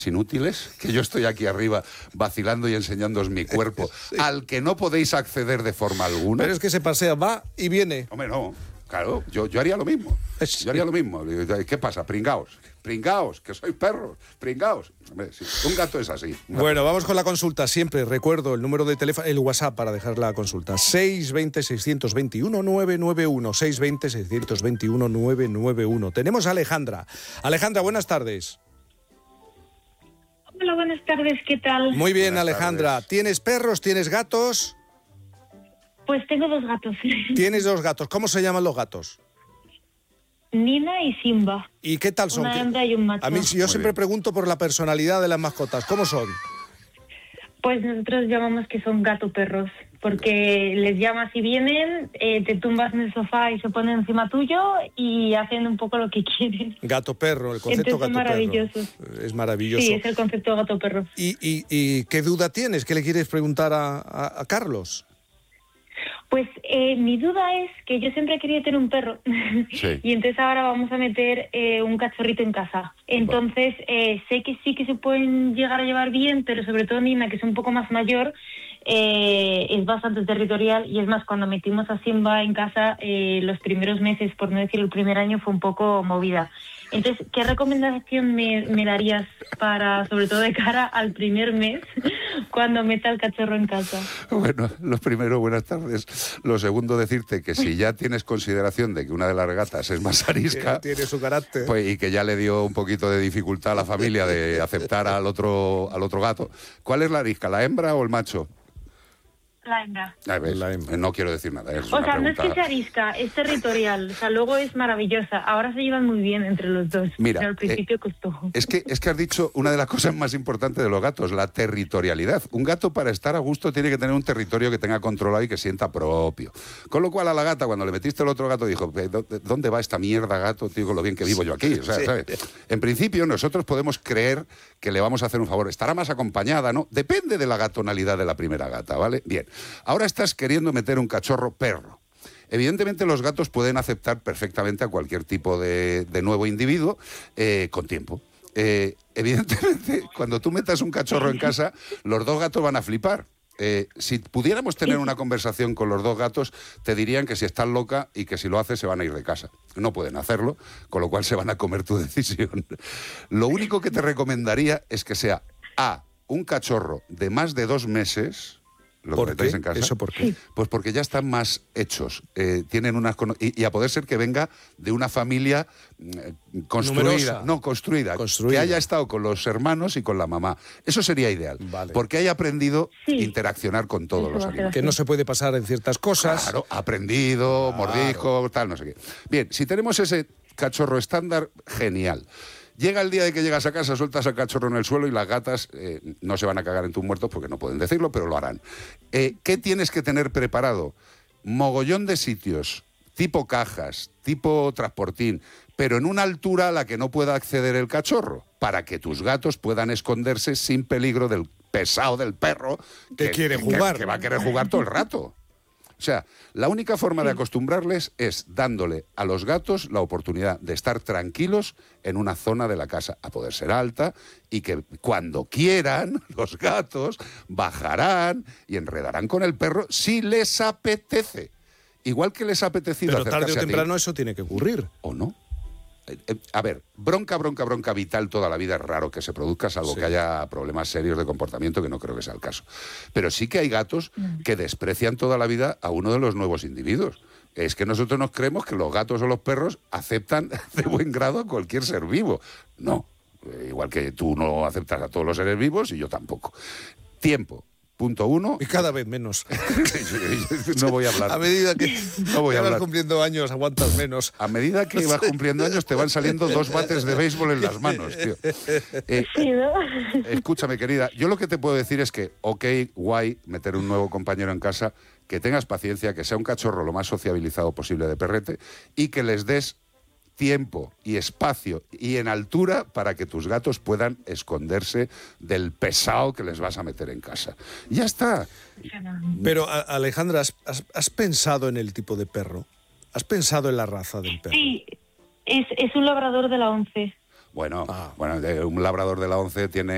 inútiles, que yo estoy aquí arriba vacilando y enseñándoos mi cuerpo, sí, al que no podéis acceder de forma alguna. Pero es que se pasea, va y viene. Hombre, no, claro, yo haría lo mismo. Sí. Yo haría lo mismo. ¿Qué pasa? Pringaos, que sois perros, pringaos. Hombre, sí, un gato es así. Bueno, vamos con la consulta. Siempre recuerdo el número de teléfono, el WhatsApp para dejar la consulta. 620-621-991. 620-621-991. Tenemos a Alejandra. Alejandra, buenas tardes. Hola, buenas tardes, ¿qué tal? Muy bien, Buenas Alejandra. tardes. ¿Tienes perros? ¿Tienes gatos? Pues tengo 2 gatos. Tienes 2 gatos. ¿Cómo se llaman los gatos? Nina y Simba. ¿Y qué tal son? Una hembra y un macho. A mí yo siempre pregunto por la personalidad de las mascotas. ¿Cómo son? Pues nosotros llamamos que son gato-perros, porque les llamas y vienen, te tumbas en el sofá y se ponen encima tuyo y hacen un poco lo que quieren. Gato-perro, el concepto Entonces, gato-perro. maravilloso. Es maravilloso. Sí, es el concepto gato-perro. ¿Y qué duda tienes? ¿Qué le quieres preguntar a Carlos? Pues mi duda es que yo siempre he querido tener un perro, Sí. y entonces ahora vamos a meter un cachorrito en casa. Entonces sé que sí que se pueden llegar a llevar bien, pero sobre todo Nina, que es un poco más mayor, es bastante territorial, y es más, cuando metimos a Simba en casa, los primeros meses, por no decir el primer año, fue un poco movida. Entonces, ¿qué recomendación me darías para, sobre todo de cara al primer mes, cuando meta el cachorro en casa? Bueno, lo primero, buenas tardes. Lo segundo, decirte que si ya tienes consideración de que una de las gatas es más arisca, Tiene su carácter. pues, y que ya le dio un poquito de dificultad a la familia de aceptar al otro gato, ¿cuál es la arisca, la hembra o el macho? La hembra. La hembra. No quiero decir nada. Es O una sea, no es pregunta... que sea arisca, es territorial. O sea, luego es maravillosa. Ahora se llevan muy bien entre los dos. Mira, pero al principio costó. Es que has dicho una de las cosas más importantes de los gatos, la territorialidad. Un gato, para estar a gusto, tiene que tener un territorio que tenga controlado y que sienta propio. Con lo cual, a la gata, cuando le metiste el otro gato, dijo, ¿dónde va esta mierda, gato, tío, con lo bien que vivo yo aquí? O sea, Sí. ¿sabes? En principio, nosotros podemos creer que le vamos a hacer un favor. Estará más acompañada, ¿no? Depende de la gatonalidad de la primera gata, ¿vale? Bien. Ahora estás queriendo meter un cachorro perro. Evidentemente los gatos pueden aceptar perfectamente a cualquier tipo de nuevo individuo con tiempo. Evidentemente, cuando tú metas un cachorro en casa, los 2 gatos van a flipar. Si pudiéramos tener una conversación con los 2 gatos, te dirían que si estás loca y que si lo haces se van a ir de casa. No pueden hacerlo, con lo cual se van a comer tu decisión. Lo único que te recomendaría es que sea un cachorro de más de 2 meses... ¿Lo ¿Por metéis qué? en casa? ¿Eso por qué? Pues porque ya están más hechos. Tienen unas... Y a poder ser que venga de una familia construida. Numerosa. No, construida. Construida. Que haya estado con los hermanos y con la mamá. Eso sería ideal. Vale. Porque haya aprendido a Sí. interaccionar con todos Eso los va a ser animales. Que no se puede pasar en ciertas cosas. Claro, aprendido, Claro. mordisco, tal, no sé qué. Bien, si tenemos ese cachorro estándar, genial. Llega el día de que llegas a casa, sueltas al cachorro en el suelo y las gatas no se van a cagar en tus muertos porque no pueden decirlo, pero lo harán. ¿Qué tienes que tener preparado? Mogollón de sitios, tipo cajas, tipo transportín, pero en una altura a la que no pueda acceder el cachorro, para que tus gatos puedan esconderse sin peligro del pesado del perro Que quiere jugar. que va a querer jugar todo el rato. O sea, la única forma de acostumbrarles es dándole a los gatos la oportunidad de estar tranquilos en una zona de la casa, a poder ser alta, y que cuando quieran, los gatos bajarán y enredarán con el perro si les apetece. Igual que les ha apetecido Pero tarde o acercarse a ti. temprano eso tiene que ocurrir. ¿O no? A ver, bronca vital toda la vida es raro que se produzca, salvo que haya problemas serios de comportamiento, que no creo que sea el caso. Pero sí que hay gatos que desprecian toda la vida a uno de los nuevos individuos. Es que nosotros nos creemos que los gatos o los perros aceptan de buen grado a cualquier ser vivo. No, igual que tú no aceptas a todos los seres vivos y yo tampoco. Tiempo. Punto 1. Y cada vez menos. No voy a hablar. A medida que No voy a vas hablar. cumpliendo años, aguantas menos. A medida que vas cumpliendo años te van saliendo 2 bates de béisbol en las manos, tío. Sí, ¿no? Escúchame, querida, yo lo que te puedo decir es que, ok, guay, meter un nuevo compañero en casa, que tengas paciencia, que sea un cachorro lo más sociabilizado posible de perrete y que les des tiempo y espacio y en altura para que tus gatos puedan esconderse del pesado que les vas a meter en casa. Ya está. Pero, Alejandra, ¿has pensado en el tipo de perro? ¿Has pensado en la raza del perro? Sí, es un labrador de la 11. Bueno, un labrador de la 11 tiene